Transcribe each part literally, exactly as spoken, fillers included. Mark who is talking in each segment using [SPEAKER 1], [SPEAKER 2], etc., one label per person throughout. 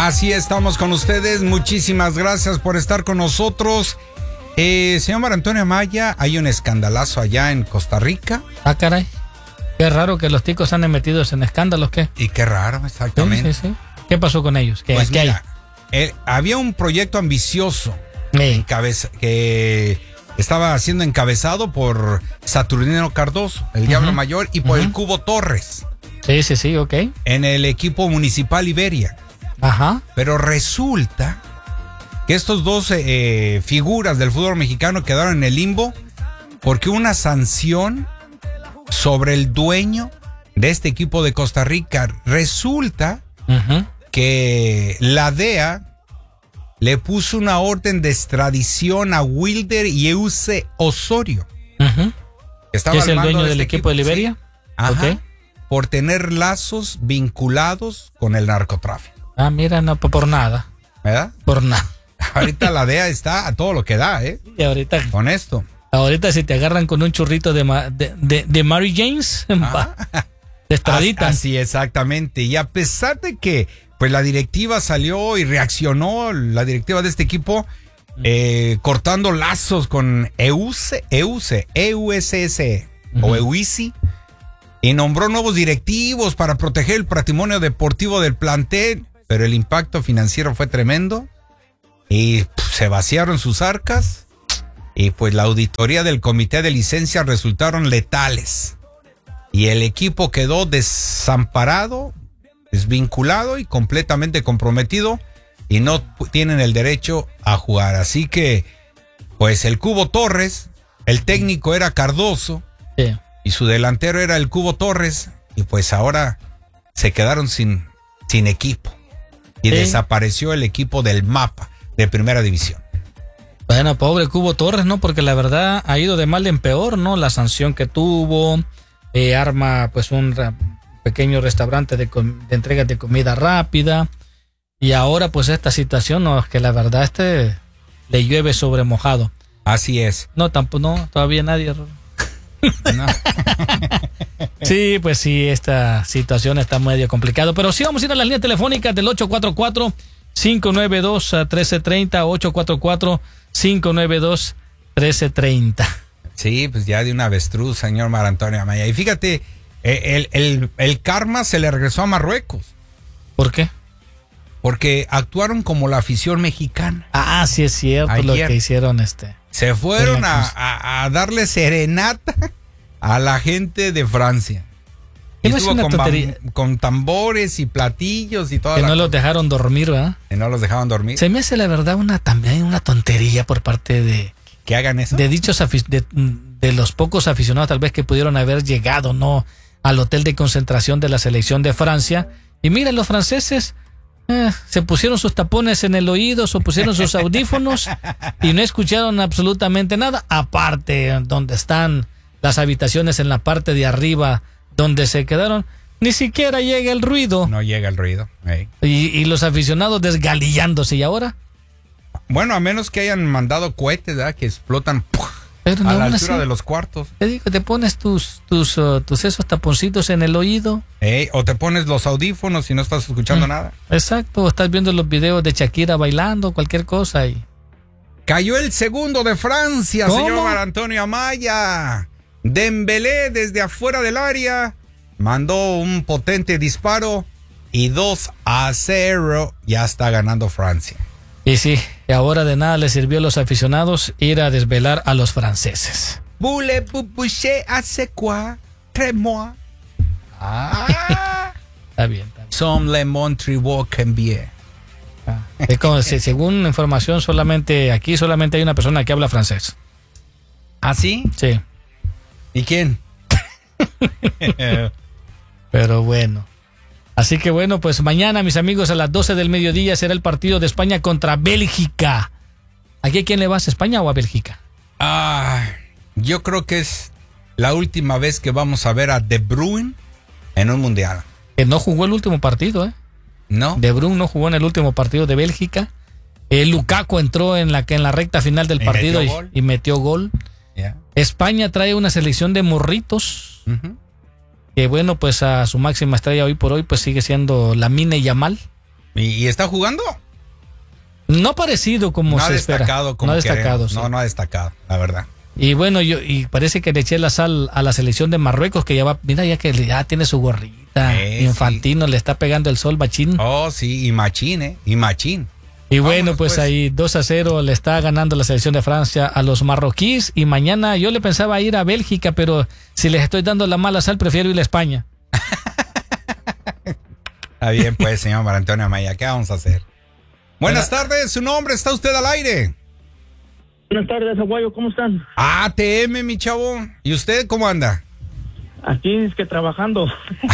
[SPEAKER 1] Así estamos con ustedes. Muchísimas gracias por estar con nosotros. Eh, señor Mar Antonio Amaya, hay un escandalazo allá en Costa Rica.
[SPEAKER 2] Ah, caray. Qué raro que los ticos anden metidos en escándalos, ¿qué?
[SPEAKER 1] Y qué raro, exactamente.
[SPEAKER 2] Sí, sí, sí. ¿Qué pasó con ellos? ¿Qué,
[SPEAKER 1] pues
[SPEAKER 2] ¿qué
[SPEAKER 1] mira,
[SPEAKER 2] hay?
[SPEAKER 1] Eh, había un proyecto ambicioso
[SPEAKER 2] Sí.
[SPEAKER 1] encabeza- que estaba siendo encabezado por Saturnino Cardoso, el uh-huh. Diablo Mayor, y por uh-huh. el Cubo Torres.
[SPEAKER 2] Sí, sí, sí, ok.
[SPEAKER 1] En el equipo Municipal Iberia.
[SPEAKER 2] Ajá.
[SPEAKER 1] Pero resulta que estos dos eh, figuras del fútbol mexicano quedaron en el limbo porque una sanción sobre el dueño de este equipo de Costa Rica. Resulta uh-huh. que la D E A le puso una orden de extradición a Wilder y Euse Osorio.
[SPEAKER 2] Uh-huh.
[SPEAKER 1] Estaba
[SPEAKER 2] ¿Es el dueño
[SPEAKER 1] de
[SPEAKER 2] del
[SPEAKER 1] este
[SPEAKER 2] equipo de Liberia?
[SPEAKER 1] Sí. Ajá.
[SPEAKER 2] Okay.
[SPEAKER 1] Por tener lazos vinculados con el narcotráfico.
[SPEAKER 2] Ah, mira, no por nada.
[SPEAKER 1] ¿Verdad?
[SPEAKER 2] Por nada.
[SPEAKER 1] Ahorita la D E A está a todo lo que da, ¿eh?
[SPEAKER 2] Y ahorita.
[SPEAKER 1] Con esto.
[SPEAKER 2] Ahorita si te agarran con un churrito de, de, de, de Mary James, ah. te extraditan.
[SPEAKER 1] Así, exactamente. Y a pesar de que pues la directiva salió y reaccionó, la directiva de este equipo, eh, cortando lazos con Euse, Euse, E U S S uh-huh. o Euisi, y nombró nuevos directivos para proteger el patrimonio deportivo del plantel, pero el impacto financiero fue tremendo y pff, se vaciaron sus arcas y pues la auditoría del comité de licencias resultaron letales y el equipo quedó desamparado, desvinculado y completamente comprometido y no tienen el derecho a jugar. Así que pues el Cubo Torres, el técnico era Cardoso,
[SPEAKER 2] sí.
[SPEAKER 1] y su delantero era el Cubo Torres y pues ahora se quedaron sin, sin equipo y sí. desapareció el equipo del mapa de primera división.
[SPEAKER 2] Bueno, pobre Cubo Torres, ¿no? Porque la verdad ha ido de mal en peor, ¿no? La sanción que tuvo, eh, arma pues un ra- pequeño restaurante de, com- de entregas de comida rápida y ahora pues esta situación, no, es que la verdad este le llueve sobre mojado.
[SPEAKER 1] Así es.
[SPEAKER 2] No, tampoco, no, todavía nadie...
[SPEAKER 1] No.
[SPEAKER 2] Sí, pues sí, esta situación está medio complicada, pero sí vamos a ir a las líneas telefónicas del ocho cuatro cuatro, cinco nueve dos, uno tres tres cero, ocho cuatro cuatro, cinco nueve dos, uno tres tres cero.
[SPEAKER 1] Sí, pues ya de un avestruz, señor Mar Antonio Amaya. Y fíjate, el, el, el karma se le regresó a Marruecos.
[SPEAKER 2] ¿Por qué?
[SPEAKER 1] Porque actuaron como la afición mexicana.
[SPEAKER 2] Ah, sí es cierto. Ayer. Lo que hicieron este.
[SPEAKER 1] Se fueron a, a, a darle serenata a la gente de Francia. Y
[SPEAKER 2] no
[SPEAKER 1] estuvo con, bam, con tambores y platillos y todo.
[SPEAKER 2] Que no cosa. Los dejaron dormir, ¿verdad?
[SPEAKER 1] Que no los dejaron dormir.
[SPEAKER 2] Se me hace la verdad una también una tontería por parte de...
[SPEAKER 1] ¿Que hagan eso?
[SPEAKER 2] De dichos afic- de, de los pocos aficionados tal vez que pudieron haber llegado, ¿no? Al hotel de concentración de la selección de Francia. Y miren, los franceses... Eh, se pusieron sus tapones en el oído, se pusieron sus audífonos y no escucharon absolutamente nada, aparte donde están las habitaciones en la parte de arriba donde se quedaron, ni siquiera llega el ruido.
[SPEAKER 1] No llega el ruido. Hey.
[SPEAKER 2] Y, y los aficionados desgalillándose, ¿y ahora?
[SPEAKER 1] Bueno, a menos que hayan mandado cohetes, ¿verdad? Que explotan ¡puf!
[SPEAKER 2] Pero
[SPEAKER 1] a
[SPEAKER 2] no,
[SPEAKER 1] la altura
[SPEAKER 2] así.
[SPEAKER 1] De los cuartos.
[SPEAKER 2] Te digo, te pones tus, tus, uh, tus esos taponcitos en el oído.
[SPEAKER 1] Hey, o te pones los audífonos y no estás escuchando mm. nada.
[SPEAKER 2] Exacto, estás viendo los videos de Shakira bailando, cualquier cosa. Y...
[SPEAKER 1] Cayó el segundo de Francia,
[SPEAKER 2] ¿Cómo?
[SPEAKER 1] Señor Mar Antonio Amaya. Dembélé desde afuera del área mandó un potente disparo y dos a cero ya está ganando Francia.
[SPEAKER 2] Y sí, y ahora de nada les sirvió a los aficionados ir a desvelar a los franceses.
[SPEAKER 1] Voulez-vous boucher à c'est quoi? Tres mois. Ah.
[SPEAKER 2] Está bien, está bien.
[SPEAKER 1] Som le montriveau bien.
[SPEAKER 2] Ah. Es como, si, según información, solamente aquí solamente hay una persona que habla francés.
[SPEAKER 1] ¿Ah, sí?
[SPEAKER 2] Sí.
[SPEAKER 1] ¿Y quién?
[SPEAKER 2] Pero bueno. Así que bueno, pues mañana, mis amigos, a las doce del mediodía será el partido de España contra Bélgica. ¿Aquí a quién le vas, a España o a Bélgica?
[SPEAKER 1] Ah, yo creo que es la última vez que vamos a ver a De Bruyne en un mundial.
[SPEAKER 2] Que no jugó el último partido, ¿eh?
[SPEAKER 1] No.
[SPEAKER 2] De Bruyne no jugó en el último partido de Bélgica. Eh, Lukaku entró en la, en la recta final del
[SPEAKER 1] y
[SPEAKER 2] partido
[SPEAKER 1] metió
[SPEAKER 2] y, y metió gol.
[SPEAKER 1] Yeah.
[SPEAKER 2] España trae una selección de morritos.
[SPEAKER 1] Uh-huh.
[SPEAKER 2] Que bueno, pues a su máxima estrella hoy por hoy pues sigue siendo Lamine Yamal.
[SPEAKER 1] ¿Y, y está jugando?
[SPEAKER 2] No parecido como
[SPEAKER 1] no
[SPEAKER 2] se
[SPEAKER 1] ha
[SPEAKER 2] espera.
[SPEAKER 1] destacado como
[SPEAKER 2] no ha destacado,
[SPEAKER 1] queremos.
[SPEAKER 2] sí.
[SPEAKER 1] No, no ha destacado, la verdad.
[SPEAKER 2] Y bueno, yo y parece que le eché la sal a la selección de Marruecos, que ya va, mira, ya que ya tiene su gorrita.
[SPEAKER 1] Eh,
[SPEAKER 2] Infantino sí. Le está pegando el sol machín.
[SPEAKER 1] Oh, sí, y machín, ¿eh? Y machín.
[SPEAKER 2] Y bueno,
[SPEAKER 1] Vámonos,
[SPEAKER 2] pues, pues ahí dos a cero le está ganando la selección de Francia a los marroquíes. Y mañana yo le pensaba ir a Bélgica, pero si les estoy dando la mala sal, prefiero ir a España.
[SPEAKER 1] Está bien, pues, señor Mar Antonio Amaya, ¿qué vamos a hacer? Buenas Buena... tardes, su nombre, está usted al aire.
[SPEAKER 3] Buenas tardes, Aguayo, ¿cómo están?
[SPEAKER 1] A T M, mi chavo. ¿Y usted cómo anda?
[SPEAKER 3] Aquí es que trabajando.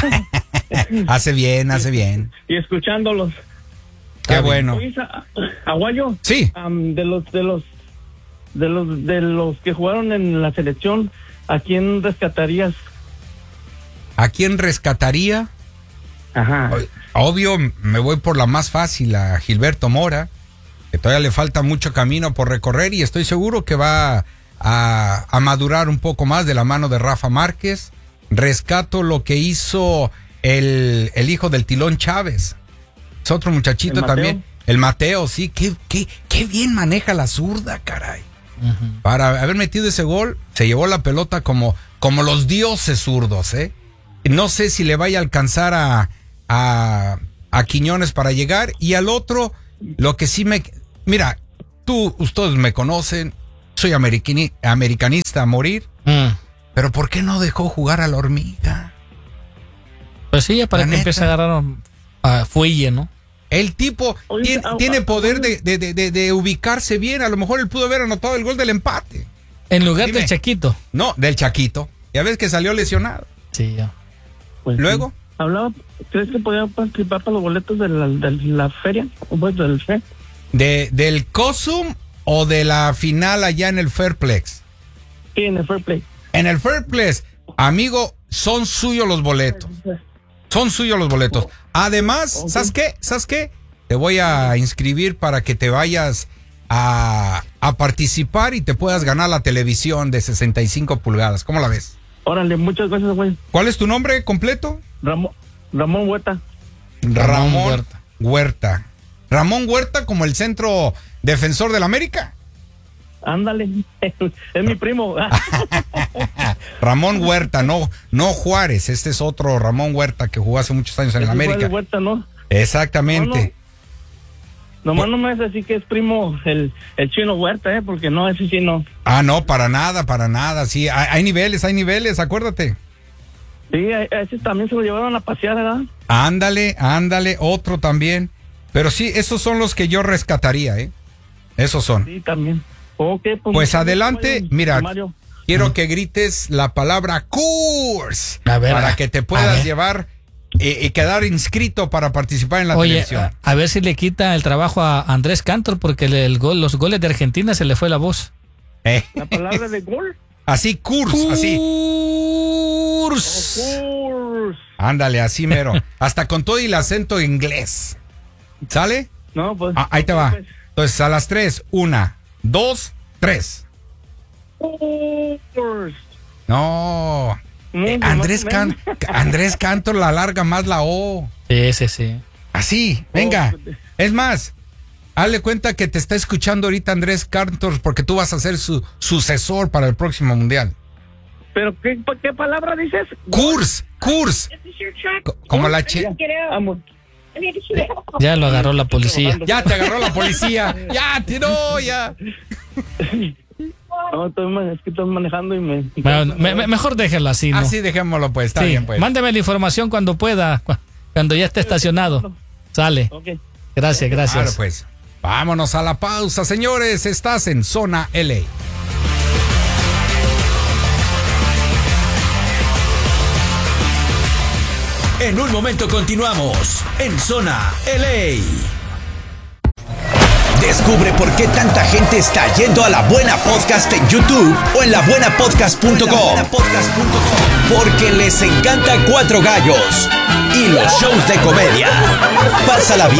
[SPEAKER 1] Hace bien, hace bien.
[SPEAKER 3] Y escuchándolos.
[SPEAKER 1] Qué bueno.
[SPEAKER 3] Oye, Aguayo.
[SPEAKER 1] Sí.
[SPEAKER 3] Um, de los, de los, de los, de los que jugaron en la selección, ¿a quién rescatarías?
[SPEAKER 1] ¿A quién rescataría?
[SPEAKER 3] Ajá.
[SPEAKER 1] Obvio, me voy por la más fácil, a Gilberto Mora, que todavía le falta mucho camino por recorrer y estoy seguro que va a, a madurar un poco más de la mano de Rafa Márquez. Rescato lo que hizo el, el hijo del Tilón Chávez. Es otro muchachito también. El Mateo, sí, qué, qué, qué bien maneja la zurda, caray. Uh-huh. Para haber metido ese gol, se llevó la pelota como, como los dioses zurdos, ¿eh? No sé si le vaya a alcanzar a, a, a Quiñones para llegar. Y al otro, lo que sí me... Mira, tú, ustedes me conocen, soy americani, americanista a morir, mm. pero ¿por qué no dejó jugar a la Hormiga?
[SPEAKER 2] Pues sí, ya para la que neta. Empiece a agarrar a fuelle, ¿no?
[SPEAKER 1] El tipo Oye, tiene, ah, tiene poder de, de, de, de ubicarse bien. A lo mejor él pudo haber anotado el gol del empate.
[SPEAKER 2] En lugar Dime. del Chaquito.
[SPEAKER 1] No, del Chaquito. Ya ves que salió lesionado.
[SPEAKER 2] Sí, ya.
[SPEAKER 3] Pues
[SPEAKER 1] Luego.
[SPEAKER 3] Sí. Hablaba, ¿crees que podía participar para los boletos de la, de la feria? ¿O pues del F E?
[SPEAKER 1] De, ¿Del COSUM o de la final allá en el Fairplex?
[SPEAKER 3] Sí, en el Fairplex.
[SPEAKER 1] En el Fairplex, amigo, son suyos los boletos. Son suyos los boletos. Además, okay. ¿sabes qué? ¿Sabes qué? Te voy a inscribir para que te vayas a, a participar y te puedas ganar la televisión de sesenta y cinco pulgadas. ¿Cómo la ves?
[SPEAKER 3] Órale, muchas gracias, güey.
[SPEAKER 1] ¿Cuál es tu nombre completo?
[SPEAKER 3] Ramón, Ramón Huerta.
[SPEAKER 1] Ramón, Ramón Huerta. Huerta. Ramón Huerta como el centro defensor del América.
[SPEAKER 3] Ándale, es mi primo.
[SPEAKER 1] Ramón Huerta, no, no Juárez, este es otro Ramón Huerta que jugó hace muchos años en el América.
[SPEAKER 3] Huerta, ¿no?
[SPEAKER 1] Exactamente.
[SPEAKER 3] No, no. Nomás no me hace así que es primo el, el Chino Huerta, ¿eh? Porque no, ese sí no.
[SPEAKER 1] Ah, no, para nada, para nada, sí, hay, hay niveles, hay niveles, acuérdate.
[SPEAKER 3] Sí, a ese también se lo llevaron a pasear, ¿verdad?
[SPEAKER 1] Ándale, ándale, otro también. Pero sí, esos son los que yo rescataría, ¿eh? Esos son.
[SPEAKER 3] Sí, también. Okay, pues,
[SPEAKER 1] pues adelante,
[SPEAKER 3] Mario,
[SPEAKER 1] mira,
[SPEAKER 3] Mario.
[SPEAKER 1] quiero que grites la palabra Coors
[SPEAKER 2] a ver,
[SPEAKER 1] para que te puedas llevar y, y quedar inscrito para participar en la
[SPEAKER 2] Oye,
[SPEAKER 1] televisión.
[SPEAKER 2] A, a ver si le quita el trabajo a Andrés Cantor porque el, el gol, los goles de Argentina se le fue la voz.
[SPEAKER 1] Eh.
[SPEAKER 3] La palabra de gol.
[SPEAKER 1] Así, Coors, así.
[SPEAKER 2] Coors.
[SPEAKER 3] Oh,
[SPEAKER 1] ándale, así mero. Hasta con todo y el acento inglés. ¿Sale?
[SPEAKER 3] No, pues.
[SPEAKER 1] Ah, ahí te va. Entonces, a las tres, una, dos, tres. No. Eh, Andrés, Can Andrés Cantor la alarga más la O.
[SPEAKER 2] Sí, sí, sí.
[SPEAKER 1] Así, venga. Es más, hazle cuenta que te está escuchando ahorita Andrés Cantor porque tú vas a ser su sucesor para el próximo mundial.
[SPEAKER 3] ¿Pero qué, qué palabra dices?
[SPEAKER 1] Kurs, Kurs. Como la che.
[SPEAKER 2] Ya lo agarró la policía.
[SPEAKER 1] Ya te agarró la policía. Ya, tiró, ya.
[SPEAKER 3] No, estoy, es que estoy manejando y me...
[SPEAKER 2] Bueno, me, me, mejor déjelo así, ¿no?
[SPEAKER 1] Así dejémoslo, pues, está
[SPEAKER 2] sí,
[SPEAKER 1] bien, pues.
[SPEAKER 2] Mándeme la información cuando pueda, cuando ya esté estacionado. Sale.
[SPEAKER 3] Okay.
[SPEAKER 2] Gracias, gracias.
[SPEAKER 1] Claro, pues. Vámonos a la pausa, señores. Estás en Zona L A.
[SPEAKER 4] En un momento continuamos en Zona L A. Descubre por qué tanta gente está yendo a La Buena Podcast en YouTube o en la buena podcast punto com. Porque les encanta Cuatro Gallos y los shows de comedia. Pásala bien.